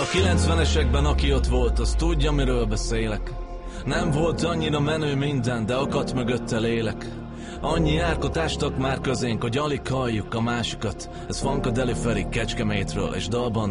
A 90-esekben aki ott volt, az tudja, miről beszélek. Nem volt annyira menő minden, de akadt mögötte lélek. Annyi árkot ástak már közénk, hogy alig halljuk a másikat. Ez Funkadelic Feri Kecskemétről és dalban